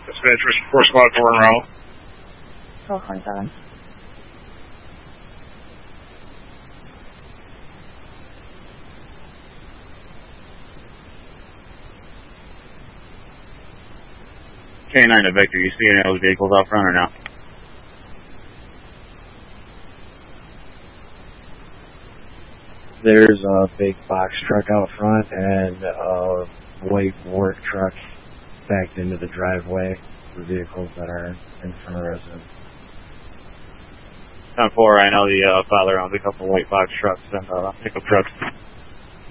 Dispatch, 4 Squad 4 en route. 1227. K9 to Victor, you see any of those vehicles out front or no? There's a big box truck out front and a white work truck backed into the driveway. The vehicles that are in front of residents. 10-4, I know the father owns a couple white box trucks and pickup trucks.